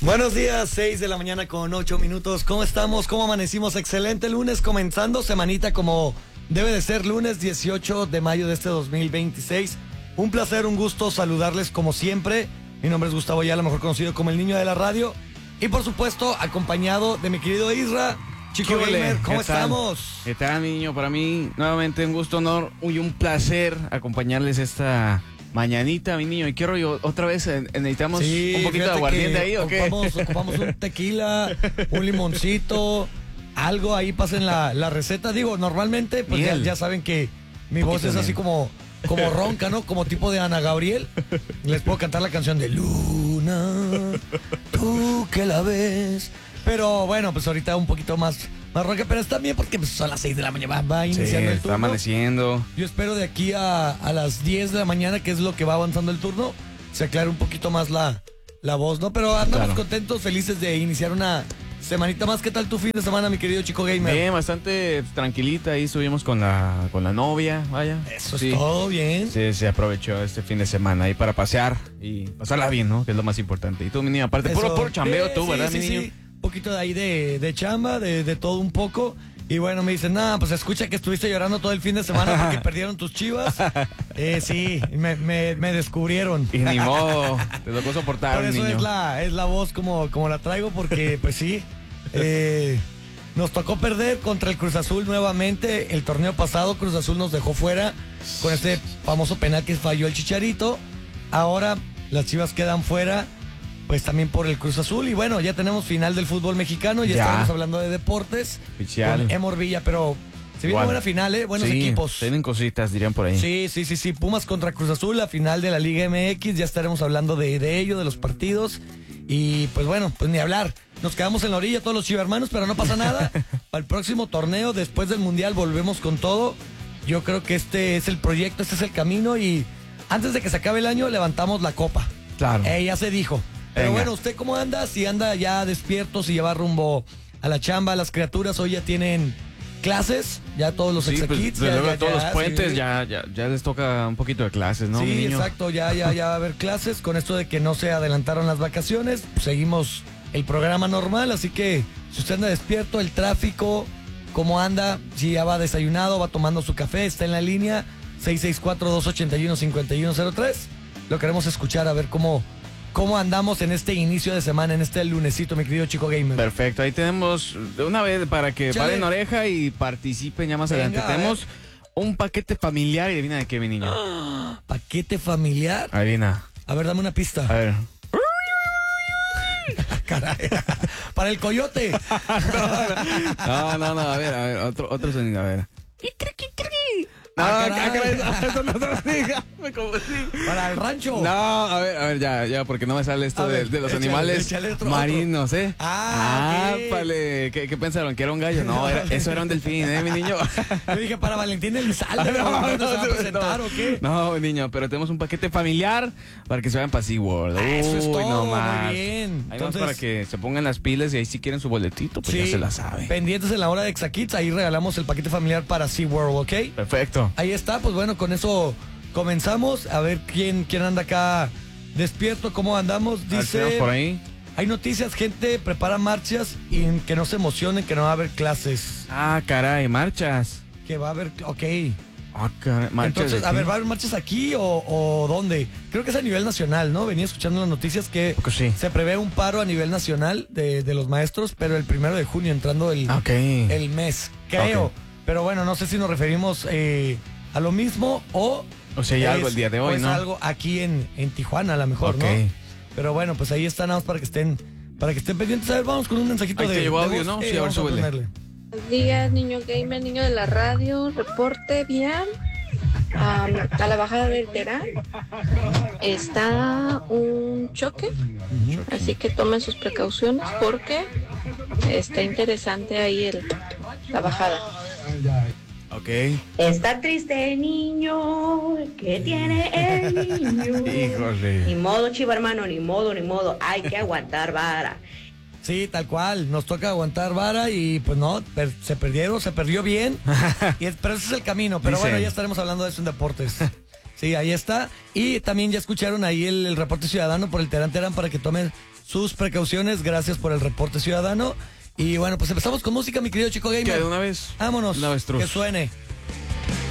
Buenos días, 6 de la mañana con 8 minutos. ¿Cómo estamos? ¿Cómo amanecimos? Excelente lunes, comenzando semanita como debe de ser, lunes 18 de mayo de este 2026. Un placer, un gusto saludarles como siempre. Mi nombre es Gustavo Ayala, mejor conocido como el niño de la radio. Y por supuesto, acompañado de mi querido Isra, Chico Gamer. ¿Cómo estamos? ¿Qué tal, mi niño? Para mí, nuevamente un gusto, honor y un placer acompañarles esta mañanita, mi niño. ¿Y qué rollo? ¿Otra vez necesitamos un poquito de aguardiente ahí o qué? Ocupamos un tequila, un limoncito, algo ahí, pasen la receta. Digo, normalmente, pues ya saben que mi voz es así como ronca, ¿no? Como tipo de Ana Gabriel. Les puedo cantar la canción de Luna, tú que la ves. Pero bueno, pues ahorita un poquito más ronca, pero está bien porque pues, son las 6 de la mañana, va iniciando el turno. Está amaneciendo. Yo espero de aquí a las 10 de la mañana, que es lo que va avanzando el turno, se aclare un poquito más la voz, ¿no? Pero andamos contentos, felices de iniciar una semanita más. ¿Qué tal tu fin de semana, mi querido Chico Gamer? Bien, bastante tranquilita. Ahí estuvimos con la novia, vaya. Eso es todo bien. Sí, se aprovechó este fin de semana ahí para pasear y pasarla bien, ¿no? Que es lo más importante. Y tú, mi niño, aparte, puro chambeo tú, ¿verdad, mi niño? Sí. Un poquito de ahí de chamba, de todo un poco. Y bueno, me dicen, pues escucha que estuviste llorando todo el fin de semana porque perdieron tus Chivas. Sí, me descubrieron. Y ni modo, te tocó soportar, por eso niño. Es la voz como la traigo, porque pues sí, nos tocó perder contra el Cruz Azul nuevamente. El torneo pasado Cruz Azul nos dejó fuera con este famoso penal que falló el Chicharito. Ahora las Chivas quedan fuera, pues también por el Cruz Azul. Y bueno, ya tenemos final del fútbol mexicano. Ya estamos hablando de deportes. Oficial. Con Emor Villa, pero se viene buena final, buenos equipos. Tienen cositas, dirían por ahí. Sí. Pumas contra Cruz Azul, la final de la Liga MX. Ya estaremos hablando de ello, de los partidos. Y pues bueno, pues ni hablar. Nos quedamos en la orilla todos los chivermanos, pero no pasa nada. Para el próximo torneo, después del Mundial, volvemos con todo. Yo creo que este es el proyecto, este es el camino. Y antes de que se acabe el año, levantamos la copa. Claro. Ya se dijo. Pero Venga. bueno, ¿usted cómo anda? Si anda ya despierto, si ya va rumbo a la chamba, las criaturas hoy ya tienen clases, ya todos los exequips. Pues, luego todos los puentes ya les toca un poquito de clases, ¿no, mi niño? Exacto, ya va a haber clases. Con esto de que no se adelantaron las vacaciones, pues seguimos el programa normal. Así que si usted anda despierto, el tráfico, ¿cómo anda? Si ya va desayunado, va tomando su café, está en la línea 664-281-5103. Lo queremos escuchar, a ver cómo andamos en este inicio de semana, en este lunesito, mi querido Chico Gamer. Perfecto, ahí tenemos de una vez para que paren oreja y participen ya más adelante. Tenemos un paquete familiar y adivina de qué, mi niño. ¿Paquete familiar? Adivina. A ver, dame una pista. A ver. Caray. Para el coyote. No, a ver, otro sonido, a ver. Eso no se diga. Me confundí. Para el rancho. No, a ver, ya, porque no me sale esto de los animales marinos, ¿eh? Vale. ¿Qué pensaron? ¿Que era un gallo? No, eso era un delfín, mi niño? Yo dije para Valentín Elizalde. ¿No se va a presentar o qué? No, niño, pero tenemos un paquete familiar para que se vayan para SeaWorld. Eso es todo, no más. muy bien. Ahí entonces, para que se pongan las pilas y ahí si quieren su boletito, pues ya se la saben. Pendientes en la hora de Exakids, ahí regalamos el paquete familiar para SeaWorld, ¿ok? Perfecto. Ahí está, pues bueno, con eso comenzamos. A ver quién anda acá despierto, cómo andamos. Dice, por ahí. Hay noticias, gente prepara marchas y que no se emocionen, que no va a haber clases. Caray, marchas. Que va a haber, ok. Caray, marchas. Entonces, a ver, ¿va a haber marchas aquí o dónde? Creo que es a nivel nacional, ¿no? Venía escuchando las noticias que se prevé un paro a nivel nacional de los maestros, pero el 1 de junio, entrando el mes, creo. Okay. Pero bueno, no sé si nos referimos a lo mismo o sea, hay algo el día de hoy, ¿no? Es algo aquí en Tijuana, a lo mejor, ¿no? Pero bueno, pues ahí están, nada más para que estén pendientes. A ver, vamos con un mensajito de llegó audio, ¿no? Sí, a ver, súbele. Buenos días, niño gamer, niño de la radio, reporte bien. A la bajada del Terán está un choque, así que tomen sus precauciones porque está interesante ahí la bajada. Ok. Está triste el niño, ¿qué tiene el niño? Híjole. Ni modo, chiva hermano, ni modo, hay que aguantar vara. Sí, tal cual, nos toca aguantar vara y pues no, se perdió bien, pero ese es el camino, pero bueno, ya estaremos hablando de eso en deportes. Sí, ahí está. Y también ya escucharon ahí el reporte ciudadano por el Terán Terán para que tomen sus precauciones. Gracias por el reporte ciudadano. Y bueno, pues empezamos con música, mi querido Chico Gamer. ¿Qué, de una vez? Vámonos. Una vez, que suene.